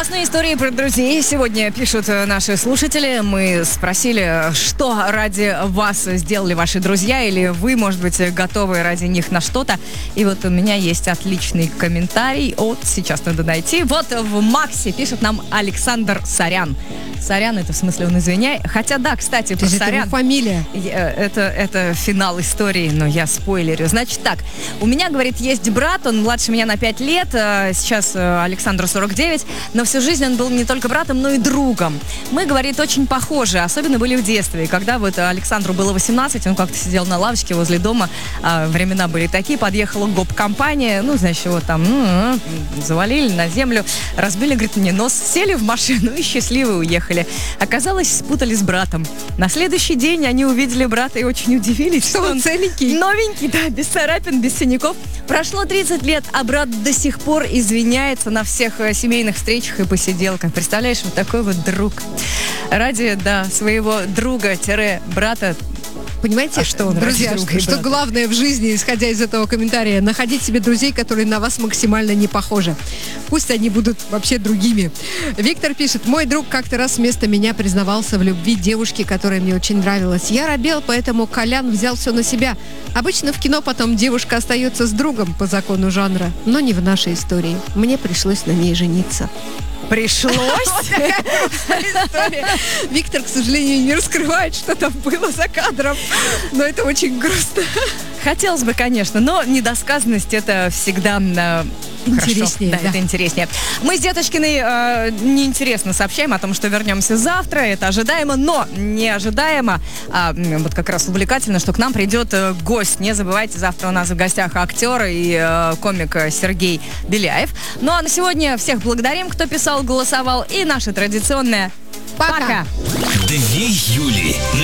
Классные истории про друзей сегодня пишут наши слушатели. Мы спросили, что ради вас сделали ваши друзья, или вы, может быть, готовы ради них на что-то. И вот у меня есть отличный комментарий. Сейчас надо найти. Вот в Максе пишет нам Александр Сорян. Сорян, это в смысле он извиняет. Хотя да, кстати, про Сорян. Это фамилия. Это финал истории, но я спойлерю. Значит так, у меня, говорит, есть брат, он младше меня на 5 лет. Сейчас Александру 49. Но всю жизнь он был не только братом, но и другом. Мы, говорит, очень похожи, особенно были в детстве. И когда вот Александру было 18, он как-то сидел на лавочке возле дома, времена были такие, подъехала гоп-компания, значит, его там завалили на землю, разбили, говорит, мне нос, сели в машину и счастливо уехали. Оказалось, спутали с братом. На следующий день они увидели брата и очень удивились, что он целенький. Новенький, да, без царапин, без синяков. Прошло 30 лет, а брат до сих пор извиняется на всех семейных встречах и посиделках. Представляешь, вот такой вот друг. Ради, своего друга-брата. Понимаете, что он, друзья, что главное в жизни, исходя из этого комментария, находить себе друзей, которые на вас максимально не похожи. Пусть они будут вообще другими. Виктор пишет: мой друг как-то раз вместо меня признавался в любви девушке, которая мне очень нравилась. Я робел, поэтому Колян взял все на себя. Обычно в кино потом девушка остается с другом по закону жанра, но не в нашей истории. Мне пришлось на ней жениться. Пришлось? Виктор, к сожалению, не раскрывает, что там было за кадром. Но это очень грустно. Хотелось бы, конечно, но недосказанность — это всегда интереснее. Хорошо. Да, это интереснее. Мы с Деточкиной неинтересно сообщаем о том, что вернемся завтра. Это ожидаемо, но неожидаемо. Вот как раз увлекательно, что к нам придет гость. Не забывайте, завтра у нас в гостях актер и комик Сергей Беляев. Ну а на сегодня всех благодарим, кто писал, голосовал. И наше традиционное пока. 2 Юли.